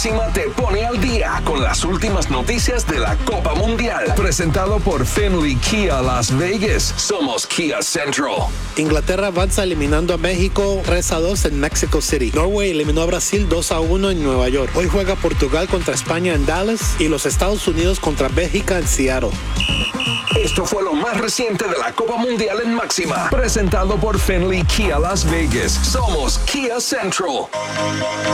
Máxima te pone al día con las últimas noticias de la Copa Mundial. Presentado por Finley Kia Las Vegas. Somos Kia Central. Inglaterra avanza eliminando a México 3-2 en Mexico City. Norway eliminó a Brasil 2-1 en Nueva York. Hoy juega Portugal contra España en Dallas y los Estados Unidos contra Bélgica en Seattle. Esto fue lo más reciente de la Copa Mundial en Máxima. Presentado por Finley Kia Las Vegas. Somos Kia Central.